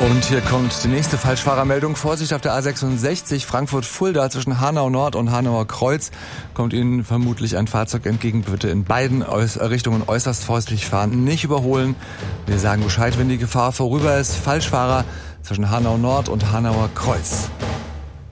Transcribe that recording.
Und hier kommt die nächste Falschfahrermeldung. Vorsicht auf der A66 Frankfurt-Fulda zwischen Hanau Nord und Hanauer Kreuz. Kommt Ihnen vermutlich ein Fahrzeug entgegen. Bitte in beiden Richtungen äußerst vorsichtig fahren. Nicht überholen. Wir sagen Bescheid, wenn die Gefahr vorüber ist. Falschfahrer zwischen Hanau Nord und Hanauer Kreuz.